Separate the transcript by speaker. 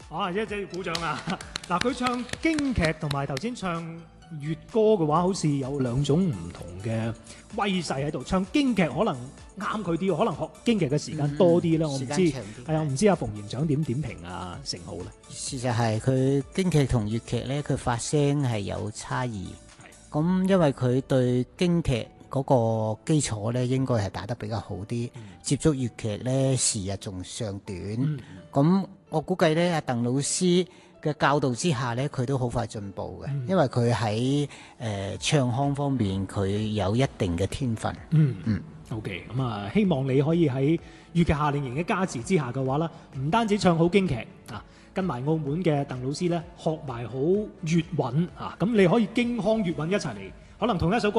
Speaker 1: 啊，一陣要鼓掌啊！嗱，佢唱京劇同埋頭先唱粵歌嘅話，好似有兩種唔同嘅威勢喺度。唱京劇可能啱佢啲，可能學京劇嘅時間多啲啦。我唔知係啊，唔知阿馮營長點評啊成浩咧？
Speaker 2: 事實係佢京劇同粵劇咧，佢發聲係有差異。咁因為佢對京劇嗰個基礎咧，應該係打得比較好啲。接觸粵劇咧，時日仲尚短。咁我估計咧，阿鄧老師嘅教導之下咧，佢都好快進步嘅，因為佢喺唱腔方面佢有一定嘅天分。
Speaker 1: OK， 咁啊，希望你可以喺粵劇夏令營嘅加持之下嘅話啦，唔單止唱好京劇啊，跟埋澳門嘅鄧老師咧學埋好粵韻啊，咁你可以京腔粵韻一齊嚟，可能同一首歌。